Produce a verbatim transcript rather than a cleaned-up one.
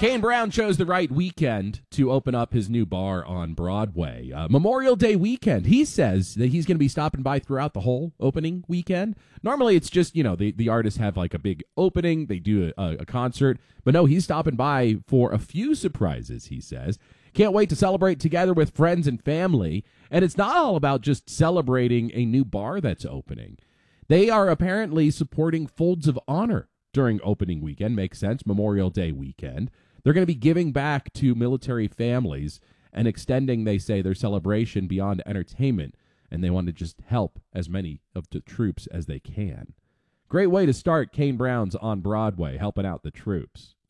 Kane Brown chose the right weekend to open up his new bar on Broadway. Uh, Memorial Day weekend. He says that he's going to be stopping by throughout the whole opening weekend. Normally, it's just, you know, the, the artists have like a big opening. They do a, a concert. But no, he's stopping by for a few surprises, he says. Can't wait to celebrate together with friends and family. And it's not all about just celebrating a new bar that's opening. They are apparently supporting Folds of Honor during opening weekend. Makes sense, Memorial Day weekend. They're going to be giving back to military families and extending, they say, their celebration beyond entertainment, and they want to just help as many of the troops as they can. Great way to start Kane Brown's on Broadway, helping out the troops.